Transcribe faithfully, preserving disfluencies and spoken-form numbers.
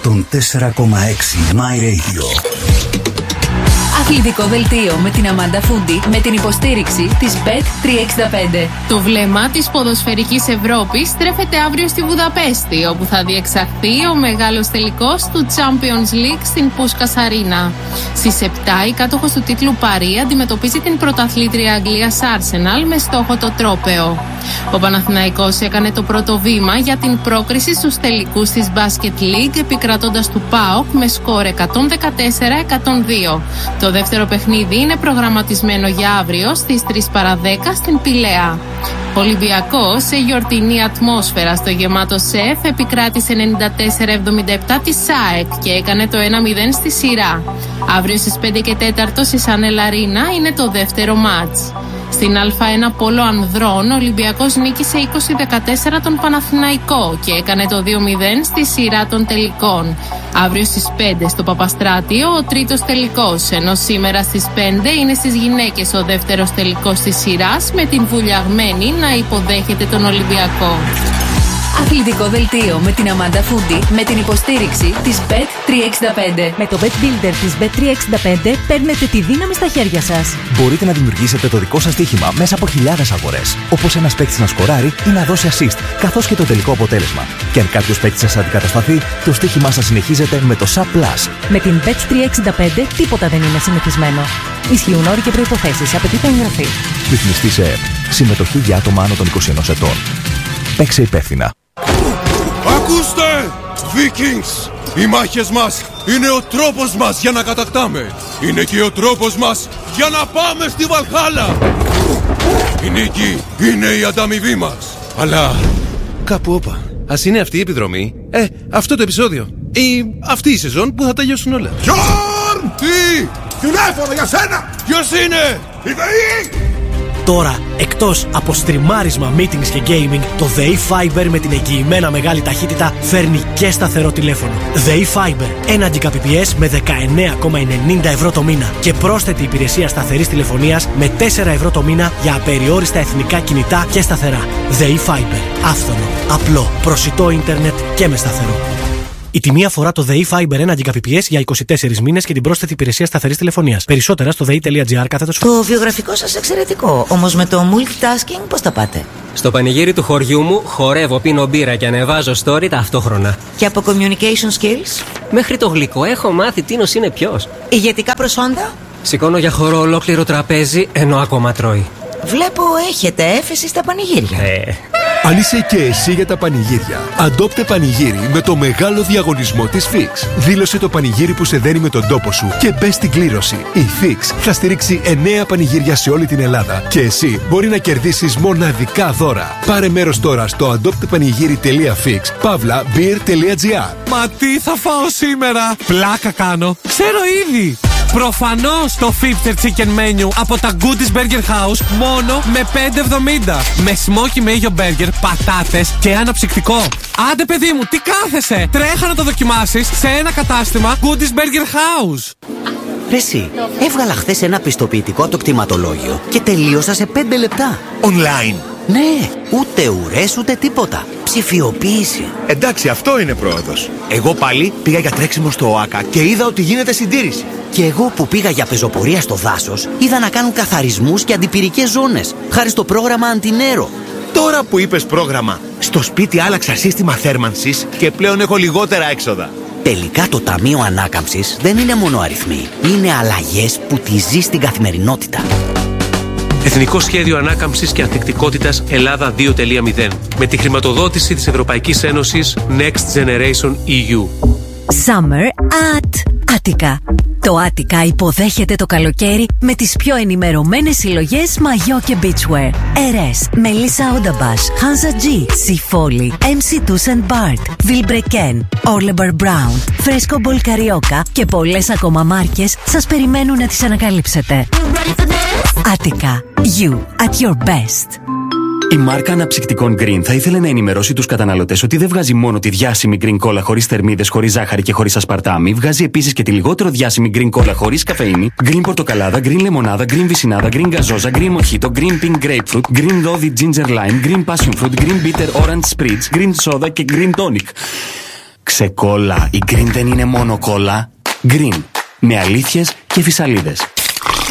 εκατόν τέσσερα κόμμα έξι My Radio. Αθλητικό δελτίο με την Αμάντα Φούντι με την υποστήριξη της μπετ τριακόσια εξήντα πέντε. Το βλέμμα της ποδοσφαιρικής Ευρώπης στρέφεται αύριο στη Βουδαπέστη, όπου θα διεξαχθεί ο μεγάλος τελικός του Champions League στην Πούσκας Αρίνα. Στις επτά η κάτοχος του τίτλου Παρί αντιμετωπίζει την πρωταθλήτρια Αγγλίας Arsenal με στόχο το τρόπαιο. Ο Παναθηναϊκός έκανε το πρώτο βήμα για την πρόκριση στους τελικούς της Basket League, επικρατώντας του ΠΑΟΚ με σκορ εκατόν δεκατέσσερα εκατόν δύο. Το δεύτερο παιχνίδι είναι προγραμματισμένο για αύριο στις τρεις παρά δέκα στην Πηλαία. Ο Ολυμπιακός σε γιορτινή ατμόσφαιρα στο γεμάτο ΣΕΦ επικράτησε ενενήντα τέσσερα εβδομήντα επτά τη ΣΑΕΚ και έκανε το ένα μηδέν στη σειρά. Αύριο στις πέντε και τέσσερα στη Σανέλ Αρίνα είναι το δεύτερο μάτς. Στην Α1 Πόλο Ανδρών, ο Ολυμπιακός νίκησε είκοσι δεκατέσσερα τον Παναθηναϊκό και έκανε το δύο μηδέν στη σειρά των τελικών. Αύριο στις πέντε στο Παπαστράτιο ο τρίτος τελικός, ενώ σήμερα στις πέντε είναι στις γυναίκες ο δεύτερος τελικός της σειράς, με την Βουλιαγμένη να υποδέχεται τον Ολυμπιακό. Αθλητικό δελτίο με την Αμάντα Φούντι με την υποστήριξη της μπετ τριακόσια εξήντα πέντε. Με το Bet Builder της μπετ τριακόσια εξήντα πέντε παίρνετε τη δύναμη στα χέρια σας. Μπορείτε να δημιουργήσετε το δικό σας στοίχημα μέσα από χιλιάδες αγορές. Όπως ένας παίκτης να σκοράρει ή να δώσει assist, καθώς και το τελικό αποτέλεσμα. Και αν κάποιος παίκτης σας αντικατασταθεί, το στοίχημά σας συνεχίζεται με το Sub Plus. Με την μπετ τριακόσια εξήντα πέντε τίποτα δεν είναι συνηθισμένο. Ισχύουν όροι και προϋποθέσεις. Απαιτείται εγγραφή. Ρυθμιστή σε ΕΕΠ. Συμμετοχή για άτομα άνω των είκοσι ενός ετών. Παίξε υπεύθυνα. Ακούστε! Vikings! Οι μάχες μας είναι ο τρόπος μας για να κατακτάμε. Είναι και ο τρόπος μας για να πάμε στη Βαλχάλα. Η νίκη είναι η ανταμοιβή μας. Αλλά κάπου όπα. Ας είναι αυτή η επιδρομή. Ε, αυτό το επεισόδιο. Ή αυτή η σεζόν που θα τελειώσουν όλα. Γιόρν! Τι! Τηλέφωνο για σένα! Ποιος είναι? Η ΔΕΗ! Τώρα, εκτός από στριμάρισμα, meetings και gaming, το ΔΕΗ Fiber με την εγγυημένα μεγάλη ταχύτητα φέρνει και σταθερό τηλέφωνο. ΔΕΗ Fiber, ένα Gbps με δεκαεννέα κόμμα ενενήντα ευρώ το μήνα και πρόσθετη υπηρεσία σταθερής τηλεφωνίας με τέσσερα ευρώ το μήνα για απεριόριστα εθνικά κινητά και σταθερά. ΔΕΗ Fiber, άφθονο, απλό, προσιτό ίντερνετ και με σταθερό. Η τιμή αφορά το ΔΕΗ Fiber ένα Gbps για είκοσι τέσσερις μήνες και την πρόσθετη υπηρεσία σταθερής τηλεφωνίας. Περισσότερα στο δei.gr κάθετος. Το βιογραφικό σας εξαιρετικό. Όμως με το multitasking πώς τα πάτε? Στο πανηγύρι του χωριού μου χορεύω, πίνω μπύρα και ανεβάζω story ταυτόχρονα. Και από communication skills? Μέχρι το γλυκό έχω μάθει τίνος είναι ποιος. Ηγετικά προσόντα? Σηκώνω για χορό ολόκληρο τραπέζι ενώ ακόμα τρώει. Βλέπω έχετε έφεση στα πανηγύρια. Ε. Αν είσαι και εσύ για τα πανηγύρια, αντόπτε πανηγύρι με το μεγάλο διαγωνισμό της Fix. Δήλωσε το πανηγύρι που σε δένει με τον τόπο σου και μπες στην κλήρωση. Η Fix θα στηρίξει εννέα πανηγύρια σε όλη την Ελλάδα και εσύ μπορεί να κερδίσεις μοναδικά δώρα. Πάρε μέρος τώρα στο αντόπτεπανηγύρι.fix παύλα beer.gr. Μα τι θα φάω σήμερα? Πλάκα κάνω. Ξέρω ήδη. Προφανώς το Fifter Chicken Menu από τα Goodies Burger House μόνο με πέντε εβδομήντα. Με smoky mayo burger, πατάτες και αναψυκτικό. Άντε παιδί μου, τι κάθεσαι? Τρέχα να το δοκιμάσεις σε ένα κατάστημα Goodies Burger House. Ρε εσύ, έβγαλα χθες ένα πιστοποιητικό από το κτηματολόγιο και τελείωσα σε πέντε λεπτά. Online. Ναι, ούτε ουρές ούτε τίποτα. Ψηφιοποίηση. Εντάξει, αυτό είναι πρόοδος. Εγώ πάλι πήγα για τρέξιμο στο ΟΑΚΑ και είδα ότι γίνεται συντήρηση. Και εγώ που πήγα για πεζοπορία στο δάσος, είδα να κάνουν καθαρισμούς και αντιπυρικές ζώνες, χάρη στο πρόγραμμα Αντινέρο. Τώρα που είπες πρόγραμμα, στο σπίτι άλλαξα σύστημα θέρμανσης και πλέον έχω λιγότερα έξοδα. Τελικά το Ταμείο Ανάκαμψης δεν είναι μόνο αριθμοί. Είναι αλλαγές που τη ζεις στην καθημερινότητα. Εθνικό Σχέδιο Ανάκαμψης και Ανθεκτικότητας Ελλάδα δύο κόμμα μηδέν με τη χρηματοδότηση της Ευρωπαϊκής Ένωσης Next Generation ι γιου. Summer at Attica. Το Attica υποδέχεται το καλοκαίρι με τις πιο ενημερωμένες συλλογές μαγιό και beachwear. Ερές, Melissa Odabash, Hansa G, Sifoli, εμ σι Tuss and Bart, Vilebrequin, Orlebar Brown, Fresco Ball Carioca και πολλές ακόμα μάρκες σας περιμένουν να τις ανακαλύψετε. Attica, you at your best. Η μάρκα αναψυκτικών Green θα ήθελε να ενημερώσει τους καταναλωτές ότι δεν βγάζει μόνο τη διάσημη Green Cola χωρίς θερμίδες, χωρίς ζάχαρη και χωρίς ασπαρτάμι, βγάζει επίσης και τη λιγότερο διάσημη Green Cola χωρίς καφεΐνη, Green Πορτοκαλάδα, Green Λεμονάδα, Green Βυσινάδα, Green Γκαζόζα, Green Mojito, Green Pink Grapefruit, Green Lodi Ginger Lime, Green Passion Fruit, Green Bitter Orange Spritz, Green Soda και Green Tonic. Ξεκόλα, η Green δεν είναι μόνο κόλλα. Green, με αλήθειες και φυσαλίδες.